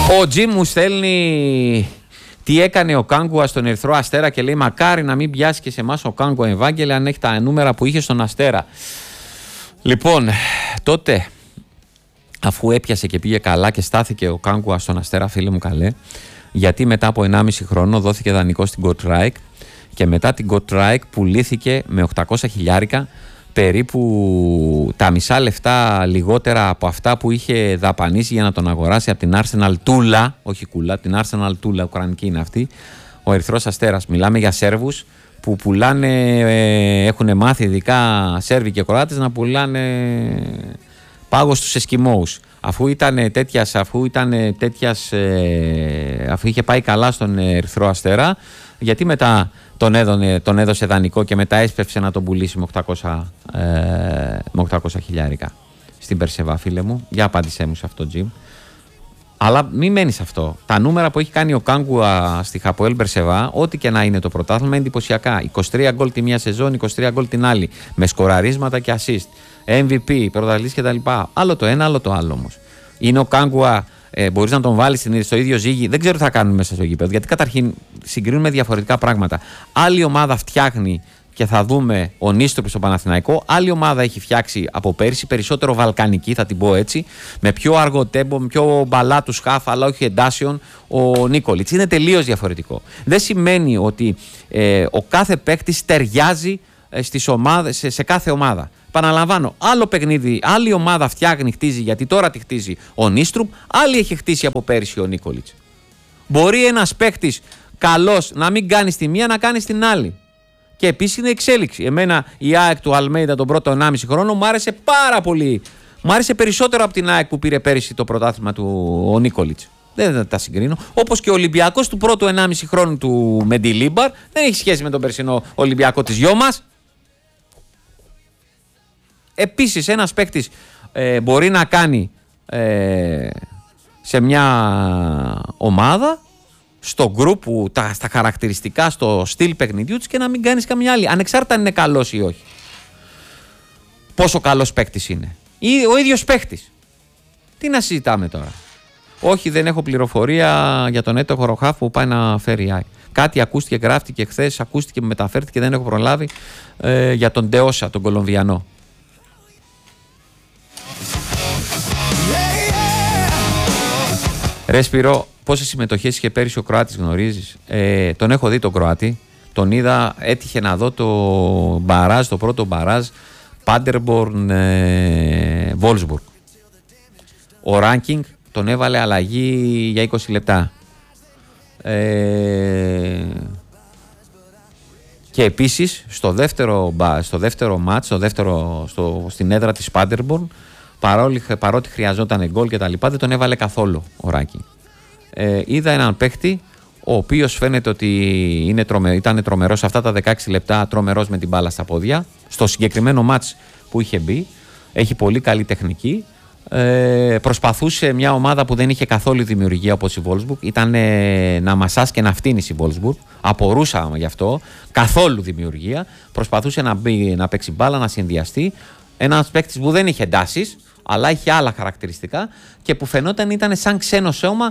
Ο Τζιμ μου στέλνει τι έκανε ο Κάγκουα στον Ερυθρό Αστέρα και λέει μακάρι να μην πιάσει και σε εμάς ο Κάγκουα, Ευάγγελε, αν έχει τα νούμερα που είχε στον Αστέρα. Λοιπόν, τότε αφού έπιασε και πήγε καλά και στάθηκε ο Κάγκουα στον Αστέρα, φίλε μου καλέ, γιατί μετά από 1,5 χρόνο δόθηκε δανεικό στην Gottreich και μετά την Gottreich πουλήθηκε με 800 χιλιάρικα, περίπου τα μισά λεφτά λιγότερα από αυτά που είχε δαπανίσει για να τον αγοράσει από την Arsenal Τούλα, όχι Κούλα, την Arsenal Τούλα, ουκρανική είναι αυτή, ο Ερυθρός Αστέρας. Μιλάμε για Σέρβους που πουλάνε, έχουν μάθει ειδικά Σέρβοι και Κροάτες να πουλάνε πάγο στους Εσκιμώους. Αφού είχε πάει καλά στον Ερυθρό Αστέρα, γιατί μετά τον έδωσε δανεικό και μετά έσπευσε να τον πουλήσει με 800 χιλιάρικα στην Περσεβά, φίλε μου? Για απάντησέ μου σε αυτό, Τζιμ. Αλλά μην μένει σε αυτό. Τα νούμερα που έχει κάνει ο Κάγκουα στη Χαποέλ Περσεβά, ό,τι και να είναι το πρωτάθλημα, είναι εντυπωσιακά. 23 γκολ τη μία σεζόν, 23 γκολ την άλλη. Με σκοραρίσματα και assist. MVP, πρωταθλητής κτλ. Άλλο το ένα, άλλο το άλλο όμως. Είναι ο Κάγκουα, μπορείς να τον βάλεις στο ίδιο ζύγι? Δεν ξέρω τι θα κάνουν μέσα στο γήπεδο. Γιατί καταρχήν συγκρίνουμε διαφορετικά πράγματα. Άλλη ομάδα φτιάχνει και θα δούμε ο Νίστροπ στο Παναθηναϊκό. Άλλη ομάδα έχει φτιάξει από πέρυσι, περισσότερο βαλκανική, θα την πω έτσι, με πιο αργό τέμπο, με πιο μπαλά του χαφ, αλλά όχι εντάσεων, ο Νίκολιτς. Είναι τελείως διαφορετικό. Δεν σημαίνει ότι ο κάθε παίκτης ταιριάζει στις ομάδες, σε κάθε ομάδα. Παναλαμβάνω, άλλο παιχνίδι, άλλη ομάδα φτιάχνει, χτίζει, γιατί τώρα τη χτίζει ο Νίστρουπ, άλλη έχει χτίσει από πέρυσι ο Νίκολιτς. Μπορεί ένας παίκτης καλός να μην κάνει στη μία, να κάνει στην άλλη. Και επίσης είναι εξέλιξη. Εμένα η ΑΕΚ του Αλμέιδα τον πρώτο 1,5 χρόνο μου άρεσε πάρα πολύ. Μου άρεσε περισσότερο από την ΑΕΚ που πήρε πέρυσι το πρωτάθλημα του ο Νίκολιτς. Δεν τα συγκρίνω. Όπως και ο Ολυμπιακός του πρώτου 1,5 χρόνου του Μεντιλίμπαρ δεν έχει σχέση με τον περσινό Ολυμπιακό της γιο μας. Επίσης ένας παίκτης μπορεί να κάνει σε μια ομάδα, στο γκρουπ, στα χαρακτηριστικά, στο στυλ παιχνιδιού της, και να μην κάνεις καμιά άλλη, ανεξάρτητα αν είναι καλός ή όχι. Πόσο καλός παίκτης είναι. Ή ο ίδιος παίκτης. Τι να συζητάμε τώρα? Όχι, δεν έχω πληροφορία για τον έτοχο Ροχάφ που πάει να φέρει ΑΕΚ. Κάτι ακούστηκε, γράφτηκε χθες, ακούστηκε, μεταφέρθηκε, δεν έχω προλάβει, για τον Ντεόσα, τον Κολομβιανό. Ρε Σπύρο, πόσες συμμετοχές είχε πέρυσι ο Κροάτης, γνωρίζεις? Τον έχω δει τον Κροάτη. Τον είδα, έτυχε να δω το μπαράζ, το πρώτο μπαράζ, Πάντερμπορν Βόλσμπουργκ. Ο Ράνκινγκ τον έβαλε αλλαγή για 20 λεπτά. Και επίσης στο δεύτερο μάτς, στην έδρα της Πάντερμπορν, παρότι χρειαζόταν γκολ και τα λοιπά, δεν τον έβαλε καθόλου ο Ράκη. Είδα έναν παίχτη ο οποίος φαίνεται ότι ήταν τρομερός αυτά τα 16 λεπτά, τρομερός με την μπάλα στα πόδια. Στο συγκεκριμένο μάτς που είχε μπει, έχει πολύ καλή τεχνική. Προσπαθούσε μια ομάδα που δεν είχε καθόλου δημιουργία όπως η Wolfsburg. Ήταν να μασάς και να φτύνεις η Wolfsburg. Απορούσα γι' αυτό. Καθόλου δημιουργία. Προσπαθούσε να παίξει μπάλα, να συνδυαστεί. Ένας παίκτης που δεν είχε εντάσεις, αλλά είχε άλλα χαρακτηριστικά και που φαινόταν ήταν σαν ξένο σώμα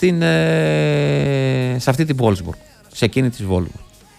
σε αυτή την Wolfsburg, σε εκείνη της Wolfsburg.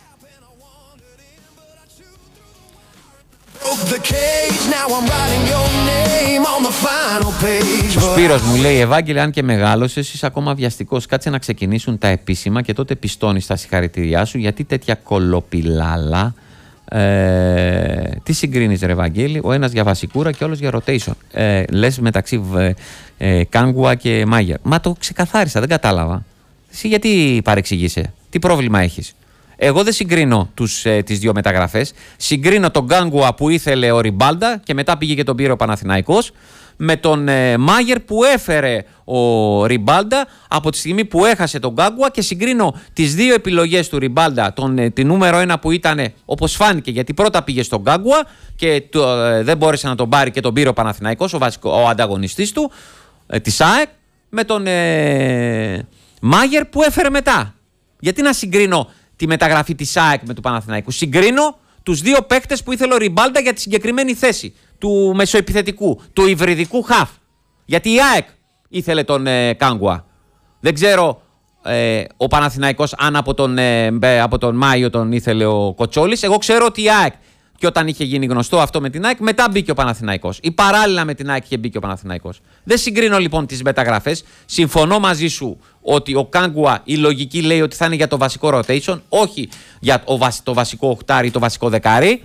Ο Σπύρος μου λέει: Ευάγγελε, αν και μεγάλωσες, είσαι ακόμα βιαστικός. Κάτσε να ξεκινήσουν τα επίσημα και τότε πιστώνεις τα συγχαρητήριά σου. Γιατί τέτοια κολοπιλάλα? Τι συγκρίνεις, ρε Ευαγγέλη? Ο ένας για βασικούρα και όλος για rotation. Λες μεταξύ Κάγκουα και Μάγερ. Μα το ξεκαθάρισα, δεν κατάλαβα. Εσύ γιατί παρεξηγείσαι? Τι πρόβλημα έχεις? Εγώ δεν συγκρίνω τις δύο μεταγραφές. Συγκρίνω τον Κάγκουα που ήθελε ο Ριμπάλντα και μετά πήγε και τον πήρε ο Παναθηναϊκός, με τον Μάγερ που έφερε ο Ριμπάλντα από τη στιγμή που έχασε τον Κάγκουα, και συγκρίνω τις δύο επιλογές του Ριμπάλντα, τη νούμερο 1 που ήταν όπως φάνηκε, γιατί πρώτα πήγε στον Κάγκουα και δεν μπόρεσε να τον πάρει και τον πήρε ο Παναθηναϊκός, ο ανταγωνιστής του της ΑΕΚ, με τον Μάγερ που έφερε μετά. Γιατί να συγκρίνω τη μεταγραφή της ΑΕΚ με του Παναθηναϊκού? Συγκρίνω τους δύο παίκτες που ήθελε ο Ριμπάλντα για τη συγκεκριμένη θέση του μεσοεπιθετικού, του υβριδικού χαφ. Γιατί η ΑΕΚ ήθελε τον Κάγκουα. Δεν ξέρω ο Παναθηναϊκός αν από τον Μάιο τον ήθελε ο Κοτσόλης. Εγώ ξέρω ότι η ΑΕΚ, και όταν είχε γίνει γνωστό αυτό με την ΑΕΚ, μετά μπήκε ο Παναθηναϊκός. Ή παράλληλα με την ΑΕΚ είχε μπει και ο Παναθηναϊκός. Δεν συγκρίνω λοιπόν τις μεταγραφές. Συμφωνώ μαζί σου ότι ο Κάγκουα, η λογική λέει ότι θα είναι για το βασικό rotation, όχι για το βασικό οχτάρι ή το βασικό δεκάρι.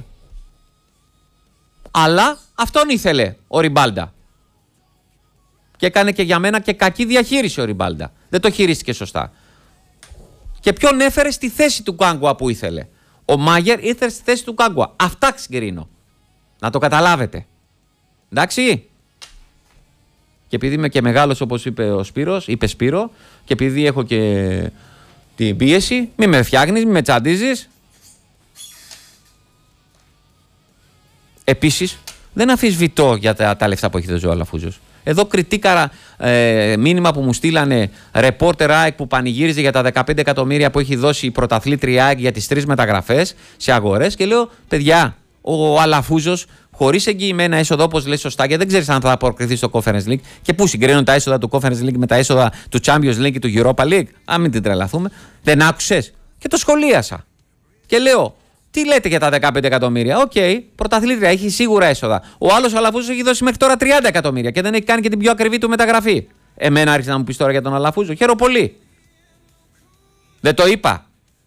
Αλλά αυτόν ήθελε ο Ριμπάλντα. Και έκανε και για μένα και κακή διαχείριση ο Ριμπάλντα. Δεν το χειρίστηκε σωστά. Και ποιον έφερε στη θέση του Κάγκουα που ήθελε. Ο Μάγερ ήρθε στη θέση του Κάγκουα. Αυτά συγκρίνω. Να το καταλάβετε. Εντάξει. Και επειδή είμαι και μεγάλος, όπως είπε ο Σπύρος, είπε Σπύρο, και επειδή έχω και την πίεση, μη με φτιάχνεις, μη με τσαντίζεις. Επίσης, δεν αμφισβητώ για τα λεφτά που έχει δώσει ο Αλαφούζος. Εδώ κριτήκαρα μήνυμα που μου στείλανε ρεπόρτερ ΑΕΚ που πανηγύριζε για τα 15 εκατομμύρια που έχει δώσει η πρωταθλήτρια ΑΕΚ για τις 3 μεταγραφές σε αγορές και λέω, παιδιά, ο Αλαφούζος χωρίς εγγυημένα έσοδα, όπως λέει σωστά, και δεν ξέρεις αν θα αποκριθεί στο Conference League. Και πού συγκρίνουν τα έσοδα του Conference League με τα έσοδα του Champions League και του Europa League. Αν μην την τρελαθούμε. Δεν άκουσες. Και το σχολίασα. Και λέω, τι λέτε για τα 15 εκατομμύρια. Οκ, πρωταθλήτρια, έχει σίγουρα έσοδα. Ο άλλος Αλαφούζος έχει δώσει μέχρι τώρα 30 εκατομμύρια και δεν έχει κάνει και την πιο ακριβή του μεταγραφή. Εμένα άρχισε να μου πει τώρα για τον Αλαφούζο. Χαίρομαι πολύ. Δεν το είπα.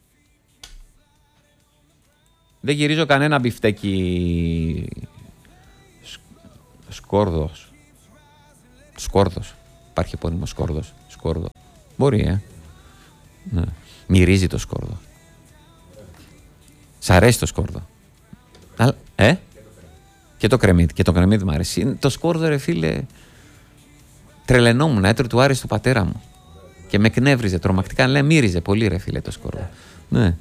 Δεν γυρίζω κανένα μπιφτέκι Σκόρδος. Υπάρχει επώνυμο Σκόρδο. Μπορεί, Ναι. Μυρίζει το σκόρδο. Σ' αρέσει το σκόρδο. Και το κρεμμύδι. Και το κρεμμύδι μου αρέσει. Το σκόρδο, ρε φίλε, τρελαινόμουν. Έτρωγε του άρεσε του πατέρα μου. Και με εκνεύριζε τρομακτικά. Λέει, μύριζε πολύ, ρε φίλε, το σκόρδο. Ναι.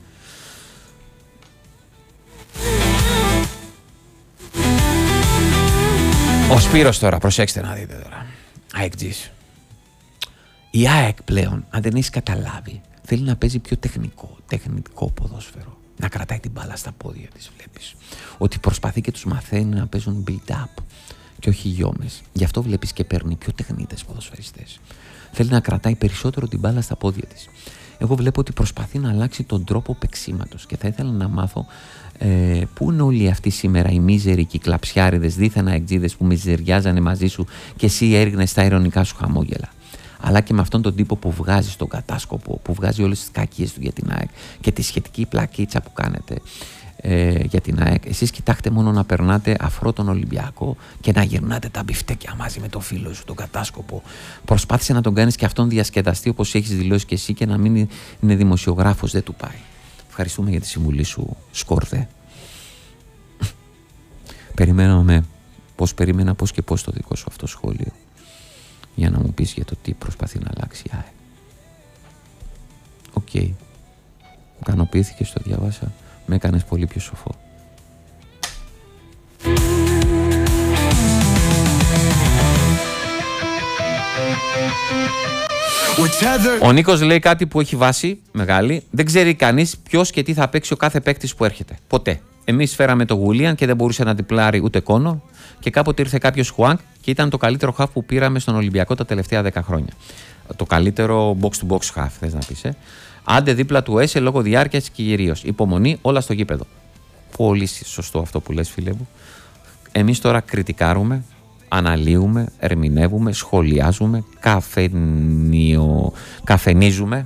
Ο Σπύρος τώρα, προσέξτε να δείτε τώρα. ΑΕΚΤΖΙΣ. Η ΑΕΚ πλέον, αν δεν έχει καταλάβει, θέλει να παίζει πιο τεχνικό ποδόσφαιρο. Να κρατάει την μπάλα στα πόδια της, βλέπεις. Ότι προσπαθεί και τους μαθαίνει να παίζουν build-up και όχι γιόμες. Γι' αυτό βλέπεις και παίρνει πιο τεχνίτες ποδοσφαιριστές. Θέλει να κρατάει περισσότερο την μπάλα στα πόδια της. Εγώ βλέπω ότι προσπαθεί να αλλάξει τον τρόπο παίξήματος και θα ήθελα να μάθω πού είναι όλοι αυτοί σήμερα οι μίζεροι και οι κλαψιάριδες δίθεν αεκτζίδες που μιζεριάζανε μαζί σου και εσύ έριχνες τα ειρωνικά σου χαμόγελα. Αλλά και με αυτόν τον τύπο που βγάζει στον κατάσκοπο, που βγάζει όλες τις κακίες του για την ΑΕΚ και τη σχετική πλακίτσα που κάνετε για την ΑΕΚ. Εσείς κοιτάξτε μόνο να περνάτε αφρό τον Ολυμπιακό και να γυρνάτε τα μπιφτέκια μαζί με τον φίλο σου, τον κατάσκοπο. Προσπάθησε να τον κάνεις και αυτόν διασκεδαστή όπως έχεις δηλώσει και εσύ και να μην είναι δημοσιογράφος, δεν του πάει. Ευχαριστούμε για τη συμβουλή σου, Σκόρδε. Περίμενα πώς και πώς το δικό σου αυτό σχόλιο για να μου πεις για το τι προσπαθεί να αλλάξει η ΑΕΚ. Οκ. Ικανοποιήθηκες, το διάβασα. Με έκανες πολύ πιο σοφό. Ο Νίκος λέει κάτι που έχει βάση μεγάλη. Δεν ξέρει κανείς ποιος και τι θα παίξει ο κάθε παίκτης που έρχεται. Ποτέ. Εμείς φέραμε το Γουλίαν και δεν μπορούσε να τυπλάρει ούτε Κόνο. Και κάποτε ήρθε κάποιος Χουάνκ και ήταν το καλύτερο χαφ που πήραμε στον Ολυμπιακό τα τελευταία 10 χρόνια. Το καλύτερο box-to-box χαφ, θες να πεις. Άντε δίπλα του Έσε λόγω διάρκειας και κυρίως. Υπομονή, όλα στο γήπεδο. Πολύ σωστό αυτό που λες, φίλε μου. Εμείς τώρα κριτικάρουμε, αναλύουμε, ερμηνεύουμε, σχολιάζουμε, καφενίζουμε,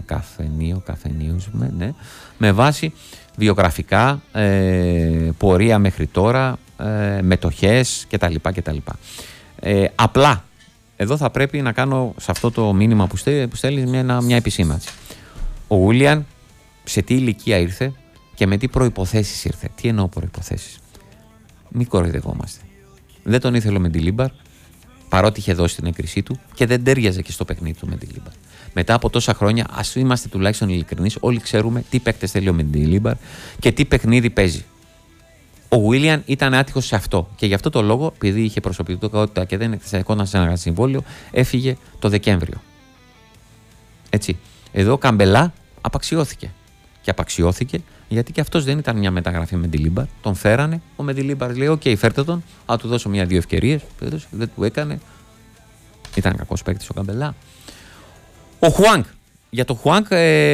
ναι, με βάση βιογραφικά, πορεία μέχρι τώρα, μετοχές κτλ. Απλά, εδώ θα πρέπει να κάνω σε αυτό το μήνυμα που στέλνεις μια επισήμανση. Ο Γουλίαν σε τι ηλικία ήρθε και με τι προϋποθέσεις ήρθε. Τι εννοώ προϋποθέσεις? Μην κοροϊδευόμαστε. Δεν τον ήθελε με την Λίμπαρ, παρότι είχε δώσει την έγκρισή του και δεν τέριαζε και στο παιχνίδι του με την Λίμπαρ. Μετά από τόσα χρόνια, ας είμαστε τουλάχιστον ειλικρινείς, όλοι ξέρουμε τι παίκτες θέλει ο Μεντιλίμπαρ και τι παιχνίδι παίζει. Ο Γουίλιαν ήταν άτυχος σε αυτό και γι' αυτό το λόγο, επειδή είχε προσωπικότητα και δεν εξακόταν σε ένα συμβόλαιο, έφυγε το Δεκέμβριο. Έτσι. Εδώ ο Καμπελά απαξιώθηκε. Και απαξιώθηκε γιατί και αυτός δεν ήταν μια μεταγραφή με Μεντιλίμπαρ. Τον φέρανε. Ο Μεντιλίμπαρ λέει: οκ, φέρτε τον. Α, του δώσω μια-δύο ευκαιρίες. Δεν του έκανε. Ήταν κακός παίκτης ο Καμπελά. Ο Χουάνκ. Για το Χουάνκ,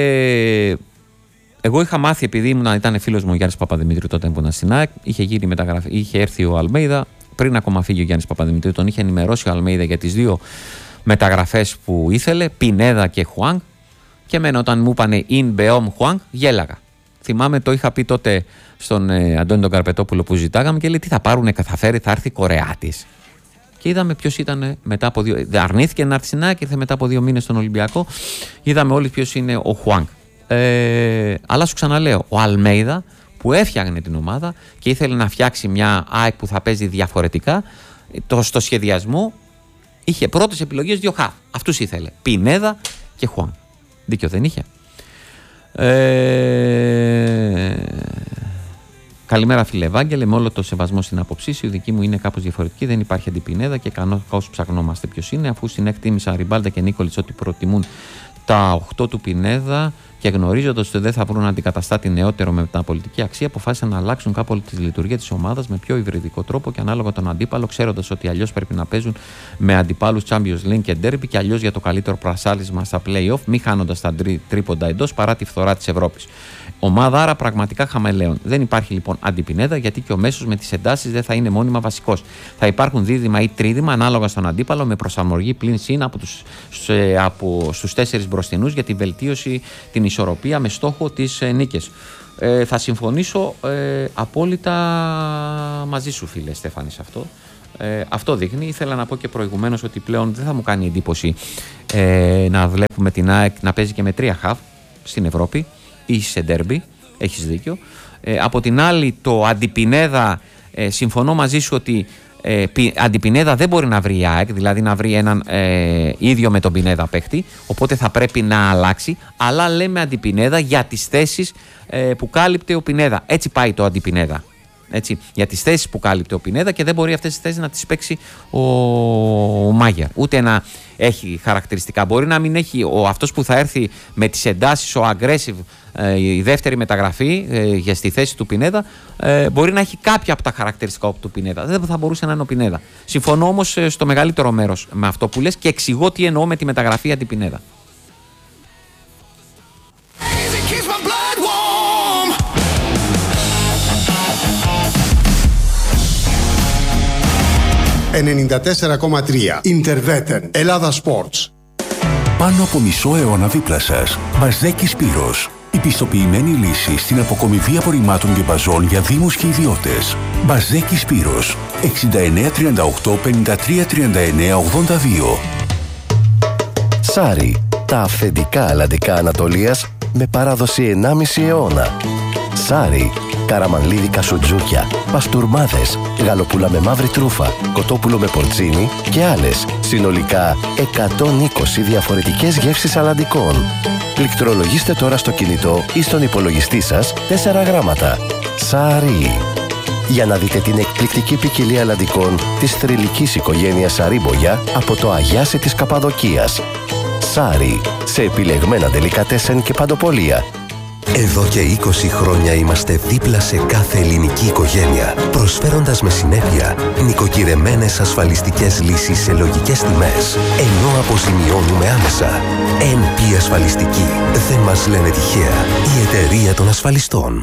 εγώ είχα μάθει, επειδή ήταν φίλος μου ο Γιάννης Παπαδημητρίου τότε που ήταν στην ΑΕΚ, είχε έρθει ο Αλμέιδα, πριν ακόμα φύγει ο Γιάννης Παπαδημητρίου, τον είχε ενημερώσει ο Αλμέιδα για τις δύο μεταγραφές που ήθελε, Πινέδα και Χουάνκ. Και εμένα όταν μου είπανε «In Beom Χουάνκ», γέλαγα. Θυμάμαι, το είχα πει τότε στον Αντώνη τον Καρπετόπουλο που ζητάγαμε και λέει «Τι θα πάρουνε, θα έρθει Κορεάτης». Και είδαμε ποιος ήταν μετά από 2. Αρνήθηκε να έρθει στην ΑΕΚ και ήρθε μετά από 2 μήνες στον Ολυμπιακό. Είδαμε όλοι ποιος είναι ο Χουάνκ. Αλλά σου ξαναλέω, ο Αλμέιδα που έφτιαχνε την ομάδα και ήθελε να φτιάξει μια ΑΕΚ που θα παίζει διαφορετικά, στο σχεδιασμό είχε πρώτες επιλογές 2 χαφ. Αυτούς ήθελε. Πινέδα και Χουάνκ. Δίκιο δεν είχε. Καλημέρα φίλε Ευάγγελε, με όλο το σεβασμό στην άποψή σου, η δική μου είναι κάπως διαφορετική. Δεν υπάρχει αντιπινέδα και κανώς ψαχνόμαστε ποιος είναι, αφού στην εκτίμησα Ριμπάλτα και Νίκολιτς ότι προτιμούν τα 8 του Πινέδα και γνωρίζοντας ότι δεν θα βρουν αντικαταστάτη νεότερο με μεταπολιτική αξία, αποφάσισαν να αλλάξουν κάπου τη λειτουργία της ομάδας με πιο υβριδικό τρόπο και ανάλογα τον αντίπαλο, ξέροντας ότι αλλιώς πρέπει να παίζουν με αντιπάλους Champions League και Derby και αλλιώς για το καλύτερο πρασάλισμα στα play-off, μη χάνοντας τα τρίποντα εντός παρά τη φθορά της Ευρώπης. Ομάδα άρα πραγματικά χαμελέων. Δεν υπάρχει λοιπόν αντιπινέδα, γιατί και ο μέσος με τις εντάσεις δεν θα είναι μόνιμα βασικός. Θα υπάρχουν δίδυμα ή τρίδυμα ανάλογα στον αντίπαλο με προσαρμογή πλην συν στους 4 μπροστινούς για τη βελτίωση, την ισορροπία με στόχο τις νίκες. Θα συμφωνήσω απόλυτα μαζί σου, φίλε Στέφανη, σε αυτό. Αυτό δείχνει. Ήθελα να πω και προηγουμένως ότι πλέον δεν θα μου κάνει εντύπωση να βλέπουμε την ΑΕΚ να παίζει και με 3 χαφ στην Ευρώπη ή σε ντέρμπι. Έχεις δίκιο. Από την άλλη, το αντιπινέδα, συμφωνώ μαζί σου ότι αντιπινέδα δεν μπορεί να βρει η ΑΕΚ, δηλαδή να βρει έναν ίδιο με τον Πινέδα παίχτη, οπότε θα πρέπει να αλλάξει, αλλά λέμε αντιπινέδα για τις θέσεις που κάλυπτε ο Πινέδα. Έτσι πάει το αντιπινέδα. Έτσι, για τις θέσεις που κάλυπτε ο Πινέδα και δεν μπορεί αυτές τις θέσεις να τις παίξει ο Μάγερ. Ούτε να έχει χαρακτηριστικά. Μπορεί να μην έχει αυτός που θα έρθει με τις εντάσεις, ο aggressive, η δεύτερη μεταγραφή για στη θέση του Πινέδα, μπορεί να έχει κάποια από τα χαρακτηριστικά του Πινέδα. Δεν θα μπορούσε να είναι ο Πινέδα. Συμφωνώ όμως στο μεγαλύτερο μέρος με αυτό που λες και εξηγώ τι εννοώ με τη μεταγραφή αντιπινέδα. Interveten. Ελλάδα Sports. Πάνω από μισό αιώνα δίπλα σας. Μπαζδέκη Σπύρος. Η πιστοποιημένη λύση στην αποκομιδή απορριμμάτων και μπαζών για δήμους και ιδιώτες. Μπαζδέκη Σπύρος. 6938 53 39 82. Σάρι. Τα αυθεντικά αλλαντικά Ανατολίας με παράδοση 1,5 αιώνα. Σάρι. Καραμανλίδικα σουτζούκια, παστούρμάδες, γαλοπούλα με μαύρη τρούφα, κοτόπουλο με πορτσίνι και άλλες. Συνολικά 120 διαφορετικές γεύσεις αλλαντικών. Πληκτρολογήστε τώρα στο κινητό ή στον υπολογιστή σας 4 γράμματα. Σάρι. Για να δείτε την εκπληκτική ποικιλία αλλαντικών της θρυλικής οικογένειας Σαρίμπογια από το Αγιάσι της Καπαδοκίας. Σάρι. Σε επιλεγμένα ντελικατέσεν και παντοπολία. Εδώ και 20 χρόνια είμαστε δίπλα σε κάθε ελληνική οικογένεια, προσφέροντας με συνέπεια νοικοκυρεμένες ασφαλιστικές λύσεις σε λογικές τιμές, ενώ αποζημιώνουμε άμεσα. NP Ασφαλιστική. Δεν μας λένε τυχαία. Η εταιρεία των ασφαλιστών.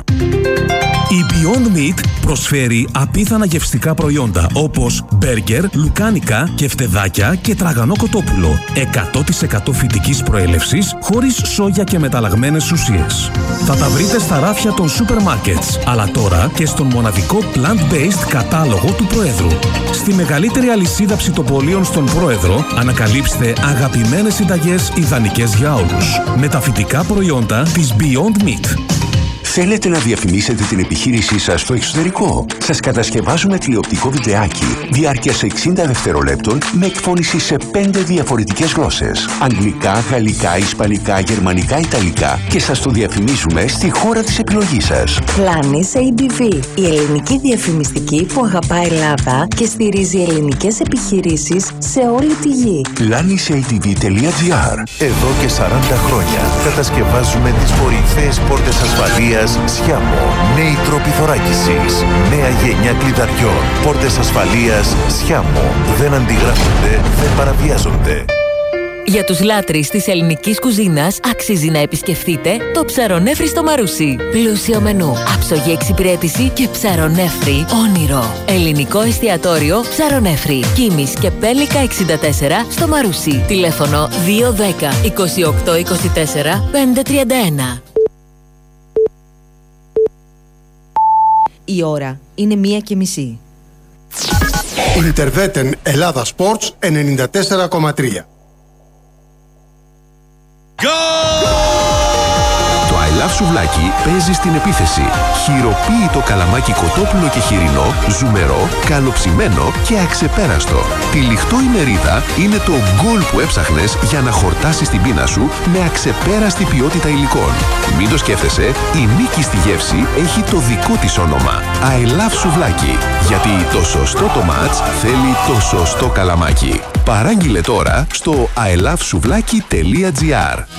Η Beyond Meat προσφέρει απίθανα γευστικά προϊόντα όπως μπέργκερ, λουκάνικα, κεφτεδάκια και τραγανό κοτόπουλο. 100% φυτικής προέλευσης, χωρίς σόγια και μεταλλαγμένες ουσίες. Θα τα βρείτε στα ράφια των σούπερ μάρκετς, αλλά τώρα και στον μοναδικό plant-based κατάλογο του Προέδρου. Στη μεγαλύτερη αλυσίδα ψητοπολίων στον Πρόεδρο ανακαλύψτε αγαπημένες συνταγές ιδανικές για όλους. Με τα φυτικά προϊόντα της Beyond Meat. Θέλετε να διαφημίσετε την επιχείρησή σας στο εξωτερικό? Σας κατασκευάζουμε τηλεοπτικό βιντεάκι διάρκειας 60 δευτερολέπτων με εκφώνηση σε 5 διαφορετικές γλώσσες. Αγγλικά, γαλλικά, ισπανικά, γερμανικά, ιταλικά και σας το διαφημίζουμε στη χώρα της επιλογής σας. Planis ADV, η ελληνική διαφημιστική που αγαπάει Ελλάδα και στηρίζει ελληνικές επιχειρήσεις σε όλη τη γη. planisADV.gr. Εδώ και 40 χρόνια κατασκευάζουμε τις κορυφαίες πόρτες ασφαλείας Σιάμο. Νέοι τρόποι θωράκισης. Νέα γενιά κλειδαριών. Πόρτες ασφαλείας Σιάμο. Δεν αντιγράφονται, δεν παραβιάζονται. Για τους λάτρεις της ελληνικής κουζίνας αξίζει να επισκεφτείτε το Ψαρονέφρι στο Μαρούσι. Πλούσιο μενού, άψογη εξυπηρέτηση και ψαρονέφρι όνειρο. Ελληνικό εστιατόριο Ψαρονέφρι. Κίμης και Πέλικα 64 στο Μαρούσι. Τηλέφωνο 210 28 24 531. Η ώρα είναι 1:30. Ιντερβέτεν Ελλάδα Sports 94,3. Το I Love Σουβλάκι παίζει στην επίθεση. Χειροποίητο καλαμάκι κοτόπουλο και χοιρινό, ζουμερό, καλοψημένο και αξεπέραστο. Τυλιχτό η μερίδα είναι το γκολ που έψαχνες για να χορτάσεις την πείνα σου με αξεπέραστη ποιότητα υλικών. Μην το σκέφτεσαι, η νίκη στη γεύση έχει το δικό της όνομα. I Love Σουβλάκι. Γιατί το σωστό το μάτς θέλει το σωστό καλαμάκι. Παράγγειλε τώρα στο ilovesouβλaki.gr.